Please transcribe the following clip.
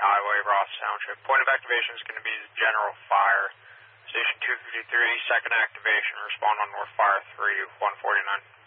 Highway, Ross Township. Point of activation is going to be General Fire. Station 253, second activation. Respond on North Fire 3, 149.